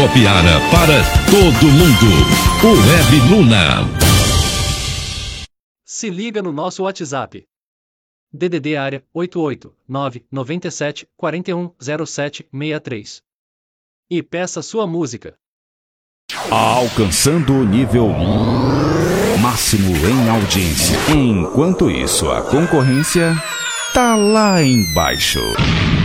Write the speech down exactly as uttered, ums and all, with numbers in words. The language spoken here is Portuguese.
Piara para todo mundo. O Web Luna. Se liga no nosso WhatsApp. D D D área oito oito nove nove sete quatro um zero sete seis três. E peça sua música. Alcançando o nível máximo em audiência. Enquanto isso, a concorrência tá lá embaixo.